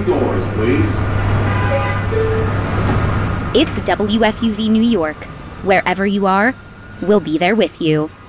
Closing doors, please. It's WFUV New York. Wherever you are, we'll be there with you.